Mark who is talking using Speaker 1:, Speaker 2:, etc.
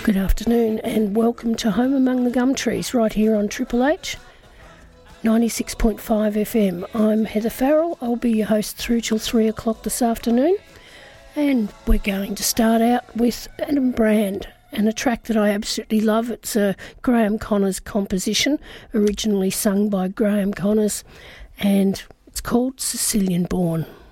Speaker 1: Good afternoon and welcome to Home Among the Gum Trees right here on Triple H 96.5 FM. I'm Heather Farrell. I'll be your host through till 3 o'clock this afternoon, and we're going to start out with Adam Brand and a track that I absolutely love. It's a Graham Connors composition, originally sung by Graham Connors, and it's called Sicilian Born.